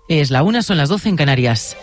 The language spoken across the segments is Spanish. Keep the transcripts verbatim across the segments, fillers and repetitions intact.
Es la una, son las doce en Canarias.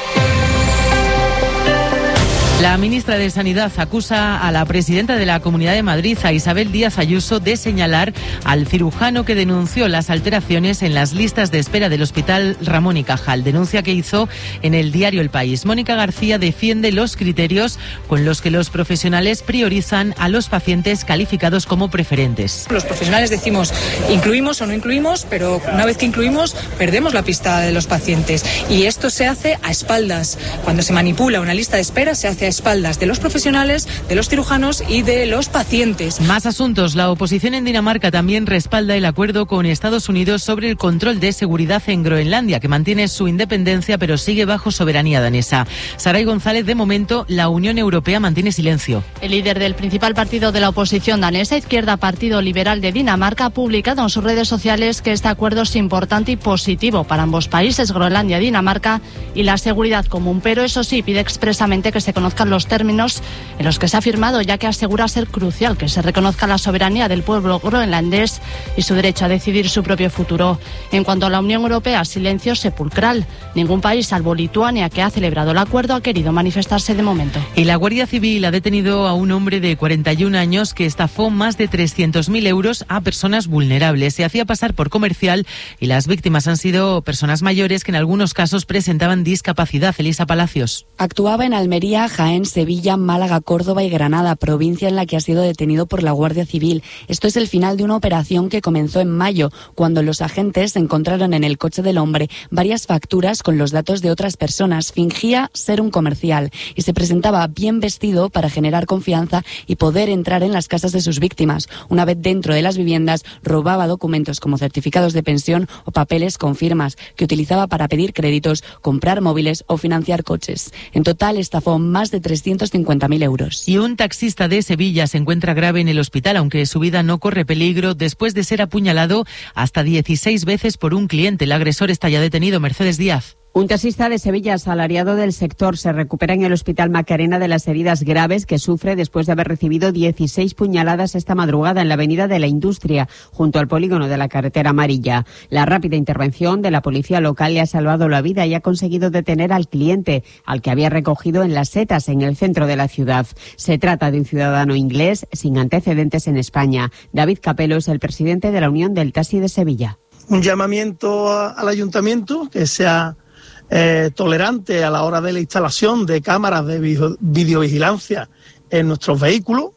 La ministra de Sanidad acusa a la presidenta de la Comunidad de Madrid, a Isabel Díaz Ayuso, de señalar al cirujano que denunció las alteraciones en las listas de espera del Hospital Ramón y Cajal. Denuncia que hizo en el diario El País. Mónica García defiende los criterios con los que los profesionales priorizan a los pacientes calificados como preferentes. Los profesionales decimos incluimos o no incluimos, pero una vez que incluimos perdemos la pista de los pacientes. Y esto se hace a espaldas. Cuando se manipula una lista de espera se hace a espaldas de los profesionales, de los cirujanos y de los pacientes. Más asuntos. La oposición en Dinamarca también respalda el acuerdo con Estados Unidos sobre el control de seguridad en Groenlandia, que mantiene su independencia pero sigue bajo soberanía danesa. Saray González, de momento, la Unión Europea mantiene silencio. El líder del principal partido de la oposición danesa, Izquierda Partido Liberal de Dinamarca, ha publicado en sus redes sociales que este acuerdo es importante y positivo para ambos países, Groenlandia y Dinamarca, y la seguridad común. Pero eso sí, pide expresamente que se conozcan los términos en los que se ha firmado, ya que asegura ser crucial que se reconozca la soberanía del pueblo groenlandés y su derecho a decidir su propio futuro. En cuanto a la Unión Europea, silencio sepulcral. Ningún país, salvo Lituania, que ha celebrado el acuerdo, ha querido manifestarse de momento. Y la Guardia Civil ha detenido a un hombre de cuarenta y un años que estafó más de trescientos mil euros a personas vulnerables. Se hacía pasar por comercial y las víctimas han sido personas mayores que en algunos casos presentaban discapacidad. Elisa Palacios. Actuaba en Almería, Jaén, Sevilla, Málaga, Córdoba y Granada, provincia en la que ha sido detenido por la Guardia Civil. Esto es el final de una operación que comenzó en mayo, cuando los agentes encontraron en el coche del hombre varias facturas con los datos de otras personas. Fingía ser un comercial y se presentaba bien vestido para generar confianza y poder entrar en las casas de sus víctimas. Una vez dentro de las viviendas, robaba documentos como certificados de pensión o papeles con firmas que utilizaba para pedir créditos, comprar móviles o financiar coches. En total, estafó más de trescientos cincuenta mil euros. Y un taxista de Sevilla se encuentra grave en el hospital, aunque su vida no corre peligro después de ser apuñalado hasta dieciséis veces por un cliente. El agresor está ya detenido. Mercedes Díaz. Un taxista de Sevilla, asalariado del sector, se recupera en el Hospital Macarena de las heridas graves que sufre después de haber recibido dieciséis puñaladas esta madrugada en la Avenida de la Industria, junto al polígono de la Carretera Amarilla. La rápida intervención de la policía local le ha salvado la vida y ha conseguido detener al cliente, al que había recogido en Las Setas, en el centro de la ciudad. Se trata de un ciudadano inglés sin antecedentes en España. David Capello es el presidente de la Unión del Taxi de Sevilla. Un llamamiento a, al ayuntamiento que sea Eh, tolerante a la hora de la instalación de cámaras de video, videovigilancia en nuestros vehículos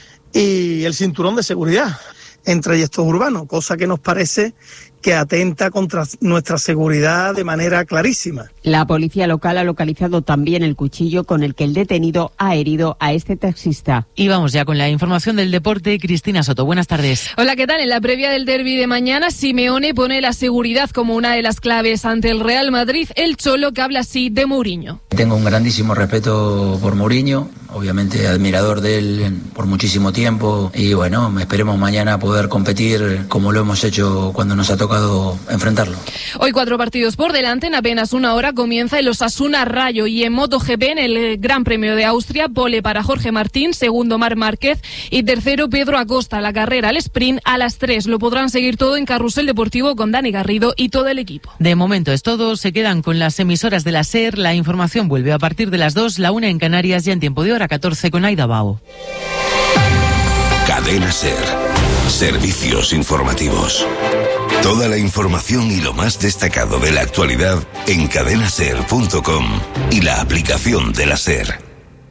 y el cinturón de seguridad en trayectos urbanos, cosa que nos parece que atenta contra nuestra seguridad de manera clarísima. La policía local ha localizado también el cuchillo con el que el detenido ha herido a este taxista. Y vamos ya con la información del deporte. Cristina Soto, buenas tardes. Hola, ¿qué tal? En la previa del derbi de mañana, Simeone pone la seguridad como una de las claves ante el Real Madrid. El Cholo, que habla así de Mourinho. Tengo un grandísimo respeto por Mourinho, obviamente admirador de él por muchísimo tiempo y bueno, esperemos mañana poder competir como lo hemos hecho cuando nos ha tocado enfrentarlo. Hoy cuatro partidos por delante. En apenas una hora comienza el Osasuna Rayo y en MotoGP, en el Gran Premio de Austria, pole para Jorge Martín, segundo Marc Márquez y tercero Pedro Acosta. La carrera al sprint a las tres. Lo podrán seguir todo en Carrusel Deportivo con Dani Garrido y todo el equipo. De momento es todo. Se quedan con las emisoras de la SER. La información vuelve a partir de las dos, la una en Canarias, y en tiempo de hora catorce con Aida Bao. Cadena SER. Servicios informativos. Toda la información y lo más destacado de la actualidad en cadena ser punto com y la aplicación de la SER.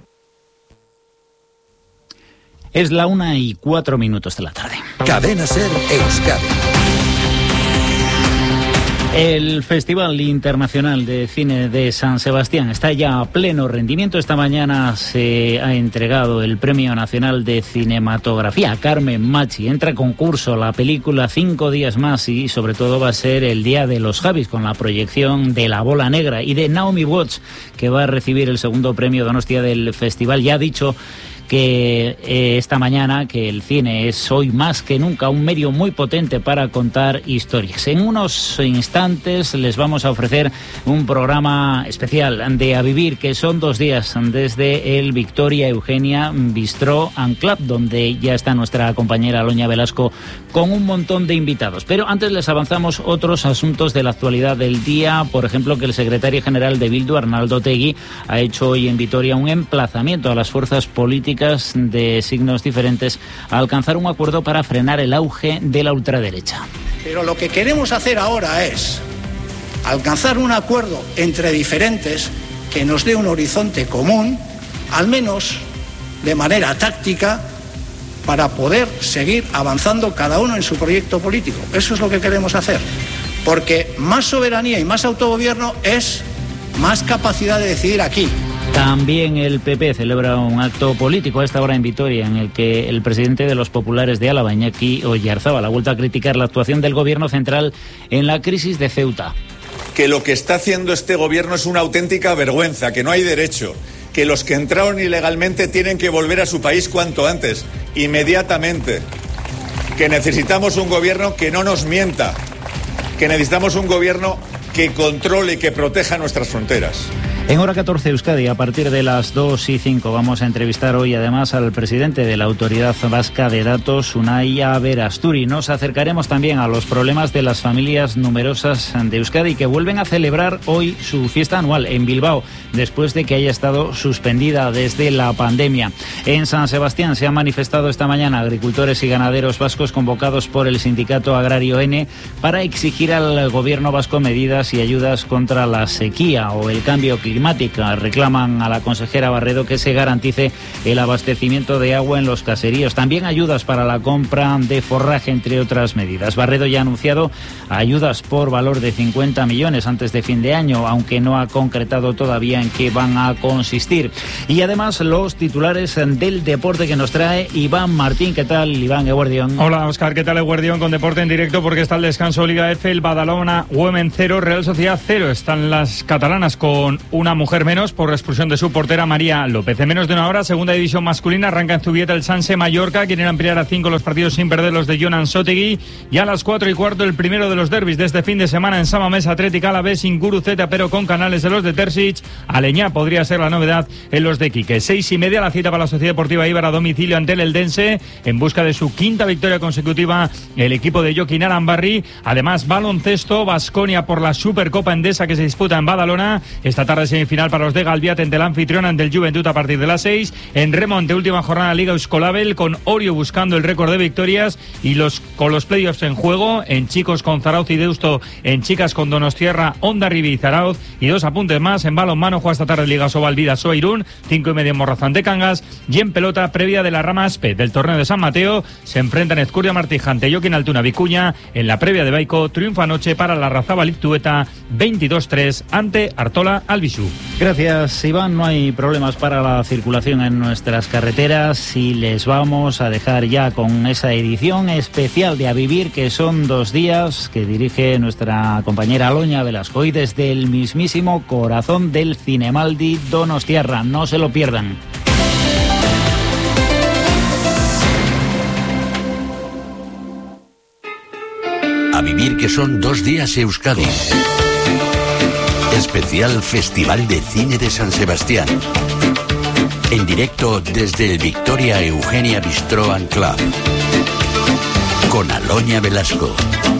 Es la una y cuatro minutos de la tarde. Cadena SER Euskadi. El Festival Internacional de Cine de San Sebastián está ya a pleno rendimiento. Esta mañana se ha entregado el Premio Nacional de Cinematografía a Carmen Machi. Entra a concurso la película Cinco días más y sobre todo va a ser el Día de los Javis con la proyección de La Bola Negra y de Naomi Watts, que va a recibir el segundo premio Donostia del festival. Ya ha dicho que eh, esta mañana que el cine es hoy más que nunca un medio muy potente para contar historias. En unos instantes les vamos a ofrecer un programa especial de A Vivir, que son dos días desde el Victoria Eugenia Bistro and Club, donde ya está nuestra compañera Aloña Velasco con un montón de invitados. Pero antes les avanzamos otros asuntos de la actualidad del día. Por ejemplo, que el secretario general de Bildu, Arnaldo Otegi, ha hecho hoy en Vitoria un emplazamiento a las fuerzas políticas de signos diferentes a alcanzar un acuerdo para frenar el auge de la ultraderecha. Pero lo que queremos hacer ahora es alcanzar un acuerdo entre diferentes que nos dé un horizonte común, al menos de manera táctica, para poder seguir avanzando cada uno en su proyecto político. Eso es lo que queremos hacer, porque más soberanía y más autogobierno es más capacidad de decidir aquí. También el P P celebra un acto político a esta hora en Vitoria, en el que el presidente de los populares de Álava, Iñaki Oyarzábal, ha vuelto a criticar la actuación del gobierno central en la crisis de Ceuta. Que lo que está haciendo este gobierno es una auténtica vergüenza, que no hay derecho, que los que entraron ilegalmente tienen que volver a su país cuanto antes, inmediatamente, que necesitamos un gobierno que no nos mienta, que necesitamos un gobierno que controle y que proteja nuestras fronteras. En Hora catorce Euskadi, a partir de las dos y cinco, vamos a entrevistar hoy además al presidente de la Autoridad Vasca de Datos, Unai Aberasturi. Nos acercaremos también a los problemas de las familias numerosas de Euskadi, que vuelven a celebrar hoy su fiesta anual en Bilbao, después de que haya estado suspendida desde la pandemia. En San Sebastián se han manifestado esta mañana agricultores y ganaderos vascos convocados por el sindicato agrario N para exigir al gobierno vasco medidas y ayudas contra la sequía o el cambio climático. Reclaman a la consejera Barredo que se garantice el abastecimiento de agua en los caseríos. También ayudas para la compra de forraje, entre otras medidas. Barredo ya ha anunciado ayudas por valor de cincuenta millones antes de fin de año, aunque no ha concretado todavía en qué van a consistir. Y además los titulares del deporte que nos trae Iván Martín. ¿Qué tal, Iván Eguardión? Hola, Óscar. ¿Qué tal, Eguardión? Con deporte en directo, porque está el descanso Liga F, el Badalona Women cero, Real Sociedad cero. Están las catalanas con una mujer menos por expulsión de su portera María López. En menos de una hora, segunda división masculina, arranca en Zubieta el Sanse Mallorca. Quieren ampliar a cinco los partidos sin perder los de Jonan Sotegui. Y a las cuatro y cuarto, el primero de los derbis de este fin de semana en Samamés, Atlética Alavés, sin Guruceta, pero con canales de los de Terzic. Aleñá podría ser la novedad en los de Quique. Seis y media, la cita para la Sociedad Deportiva Ibar a domicilio ante el Eldense, en busca de su quinta victoria consecutiva, el equipo de Joaquín Arambarri. Además, baloncesto, Baskonia por la Supercopa Endesa que se disputa en Badalona. Esta tarde semifinal para los de Galviat ante el anfitrión, ante el Juventud a partir de las seis. En remo, ante última jornada Liga Euskolabel, con Orio buscando el récord de victorias y los con los playoffs en juego. En chicos con Zarauz y Deusto, en chicas con Donostierra, Hondarribia y Zarauz. Y dos apuntes más: en balonmano juega esta tarde Liga Sobal Bidasoa Irún, cinco y media en Morrazán de Cangas. Y en pelota, previa de la rama Aspe del torneo de San Mateo, se enfrentan Ezcurdia Martija ante Joaquín Altuna Vicuña. En la previa de Baico, triunfa anoche para la Razabal Iptueta veintidós tres ante Artola Albisu. Gracias, Iván. No hay problemas para la circulación en nuestras carreteras y les vamos a dejar ya con esa edición especial de A Vivir, que son dos días, que dirige nuestra compañera Aloña Velasco, y desde el mismísimo corazón del Cinemaldi Donostiarra. No se lo pierdan. A Vivir, que son dos días Euskadi. Especial Festival de Cine de San Sebastián. En directo desde el Victoria Eugenia Bistro and Club. Con Aloña Velasco.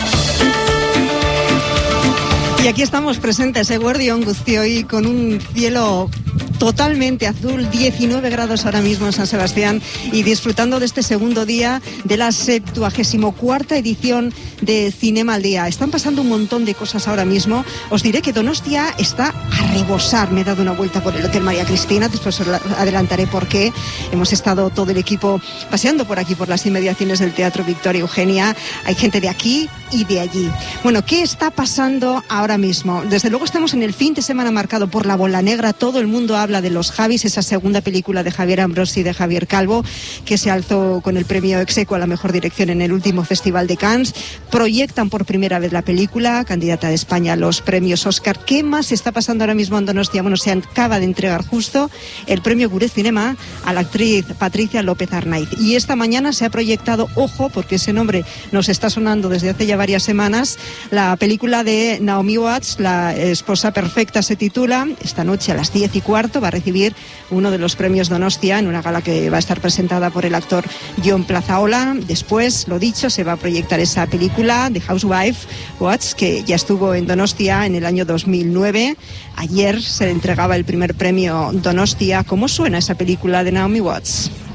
Y aquí estamos presentes, Eguardión Guztioi, con un cielo totalmente azul, diecinueve grados ahora mismo en San Sebastián, y disfrutando de este segundo día de la septuagésimo cuarta edición de Cinema al Día. Están pasando un montón de cosas ahora mismo. Os diré que Donostia está a rebosar. Me he dado una vuelta por el Hotel María Cristina, después os adelantaré por qué. Hemos estado todo el equipo paseando por aquí, por las inmediaciones del Teatro Victoria Eugenia. Hay gente de aquí, y de allí. Bueno, ¿qué está pasando ahora mismo? Desde luego estamos en el fin de semana marcado por La Bola Negra. Todo el mundo habla de Los Javis, esa segunda película de Javier Ambrosi y de Javier Calvo, que se alzó con el premio ex aequo a la mejor dirección en el último Festival de Cannes. Proyectan por primera vez la película, candidata de España a los premios Oscar. ¿Qué más está pasando ahora mismo en Donostia? Bueno, se acaba de entregar justo el premio Gure Cinema a la actriz Patricia López Arnaiz. Y esta mañana se ha proyectado, ojo, porque ese nombre nos está sonando desde hace ya varias semanas, la película de Naomi Watts, La esposa perfecta se titula. Esta noche a las diez y cuarto va a recibir uno de los premios Donostia en una gala que va a estar presentada por el actor Jon Plazaola. Después, lo dicho, se va a proyectar esa película de Housewife Watts, que ya estuvo en Donostia en el año dos mil nueve. Ayer se le entregaba el primer premio Donostia. ¿Cómo suena esa película de Naomi Watts?